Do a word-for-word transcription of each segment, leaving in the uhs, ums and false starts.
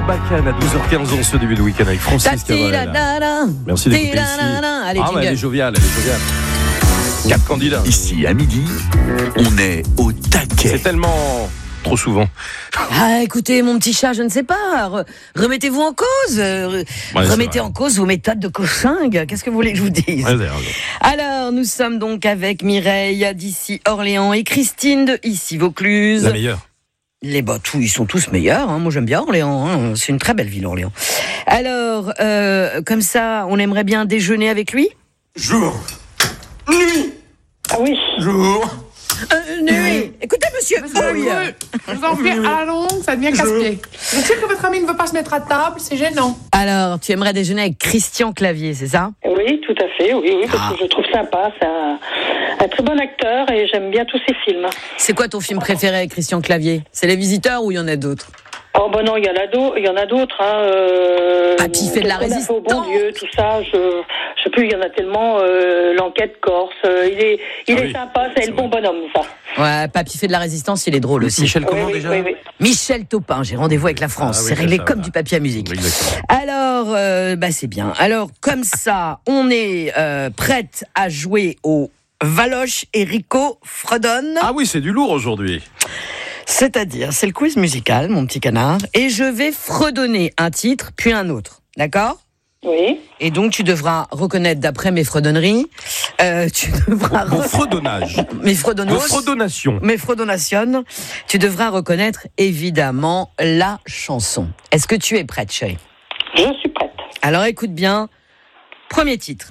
Sarbacane à douze heures quinze en ce début de week-end avec Francis Cabrel. Merci d'écouter ici. Allez, ah, bah, elle est joviale, elle est joviale. Quatre candidats. Ici, à midi, on est au taquet. C'est tellement... trop souvent. Ah, écoutez, mon petit chat, je ne sais pas. Re- remettez-vous en cause. Euh, Ouais, remettez en cause vos méthodes de coaching. Qu'est-ce que vous voulez que je vous dise? Ouais, c'est raison. Alors, nous sommes donc avec Mireille d'ici Orléans et Christine de ici Vaucluse. La meilleure. Les bah, tous, ils sont tous meilleurs. Hein. Moi, j'aime bien Orléans. Hein. C'est une très belle ville, Orléans. Alors, euh, comme ça, on aimerait bien déjeuner avec lui. Jour. Nuit. Ah oui. Jour. Euh, nuit. Écoutez, monsieur. Oui. Je vous en prie, allons, ça devient casse-pied. Je sais que votre ami ne veut pas se mettre à table, c'est gênant. Alors, tu aimerais déjeuner avec Christian Clavier, c'est ça? Oui, tout à fait, oui, oui, parce Ah. que je trouve sympa, c'est un, un très bon acteur et j'aime bien tous ses films. C'est quoi ton film préféré avec Christian Clavier? C'est Les Visiteurs ou il y en a d'autres? Oh ben non, il y en a d'autres, il y en a d'autres, hein. Euh, Papy fait de la Qu'est-ce qu'on a fait au résistance. Bon Dieu, tout ça, je, je sais plus, il y en a tellement. Euh, L'enquête corse, euh, il est, il Ah est oui, sympa, c'est c'est le bon bonhomme, ça. Ouais, Papy fait de la résistance, il est drôle aussi. Michel, comment oui, oui, déjà oui, oui. Michel Taupin, j'ai rendez-vous avec la France. Ah oui, c'est c'est réglé ça, comme là. du papier à musique. Exactement. Alors, euh, bah c'est bien. Alors, comme ça, on est euh, prête à jouer au Valoche et Rico fredonne. Ah oui, c'est du lourd aujourd'hui. C'est-à-dire, c'est le quiz musical, mon petit canard, et je vais fredonner un titre, puis un autre. D'accord ? Oui. Et donc, tu devras reconnaître, d'après mes fredonneries, euh, tu devras... Mon re- fredonnage. Mes fredonnos. Mon fredonnation. Mes fredonations, tu devras reconnaître, évidemment, la chanson. Est-ce que tu es prête, chérie ? Je suis prête. Alors, écoute bien. Premier titre.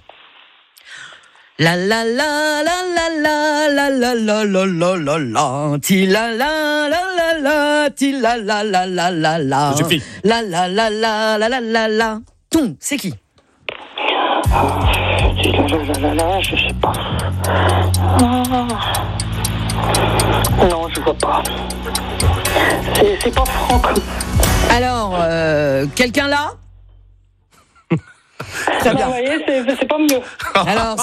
La la la la la la la la la la la la la ti la la la la la ti la la la la la la Ça suffit. la la la la la la la la Ton, c'est qui? Je là, là, là, je sais pas. Ah. Non, je vois pas. C'est, c'est pas franc. Alors, euh, quelqu'un là? Très Vous bien. voyez, c'est, c'est pas mieux. Alors,